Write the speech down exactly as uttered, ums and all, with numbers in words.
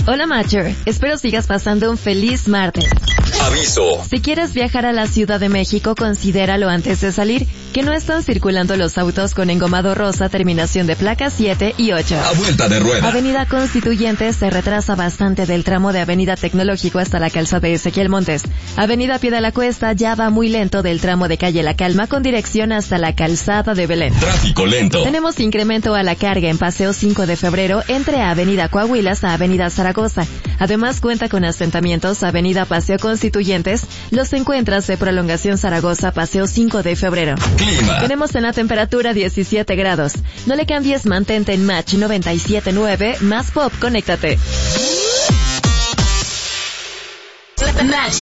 Hola Matcher, espero sigas pasando un feliz martes. Aviso. Si quieres viajar a la Ciudad de México, considéralo antes de salir, que no están circulando los autos con engomado rosa, terminación de placas siete y ocho. A vuelta de rueda. Avenida Constituyentes se retrasa bastante del tramo de Avenida Tecnológico hasta la calzada de Ezequiel Montes. Avenida Pie de la Cuesta ya va muy lento del tramo de calle La Calma con dirección hasta la calzada de Belén. Tráfico lento. Tenemos incremento a la carga en Paseo cinco de febrero entre Avenida Coahuila hasta Avenida Zaragoza. Además cuenta con asentamientos Avenida Paseo Constituyentes, los encuentras de Prolongación Zaragoza, Paseo cinco de febrero. Clima. Tenemos en la temperatura diecisiete grados. No le cambies, mantente en Match noventa y siete punto nueve, más pop, conéctate. Match